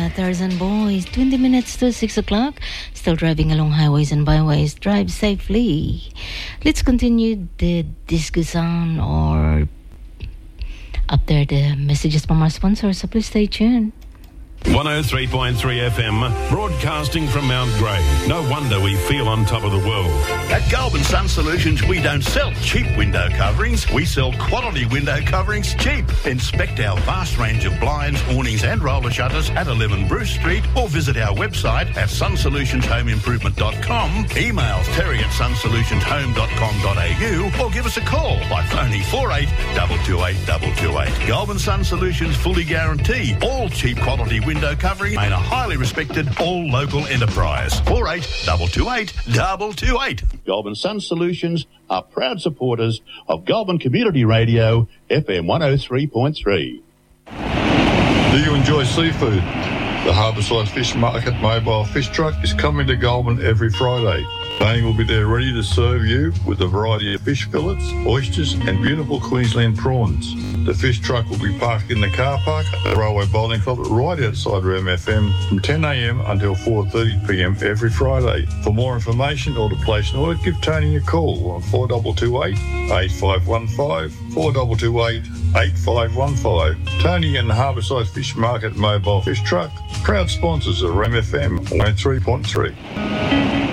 Tarzan Boys. 20 minutes to 6 o'clock. Still driving along highways and byways. Drive safely. Let's continue the discussion or up there the messages from our sponsors. So please stay tuned. 103.3 FM, broadcasting from Mount Grey. No wonder we feel on top of the world. At Goulburn Sun Solutions, we don't sell cheap window coverings. We sell quality window coverings cheap. Inspect our vast range of blinds, awnings and roller shutters at 11 Bruce Street or visit our website at sunsolutionsHomeImprovement.com. Email terry@sunsolutionsHome.com.au or give us a call by phoning 48 228 228. Goulburn Sun Solutions fully guarantee all cheap quality window covering and a highly respected all local enterprise. 48 228 228. Goulburn Sun Solutions are proud supporters of Goulburn Community Radio, FM 103.3. Do you enjoy seafood? The Harbourside Fish Market mobile fish truck is coming to Goulburn every Friday. Tony will be there ready to serve you with a variety of fish fillets, oysters and beautiful Queensland prawns. The fish truck will be parked in the car park at the Railway Bowling Club right outside Rem FM from 10 a.m. until 4:30 p.m. every Friday. For more information or to place an order, give Tony a call on 4228 8515 4228 8515. Tony and the Harbourside Fish Market mobile fish truck, proud sponsors of Rem FM 103.3.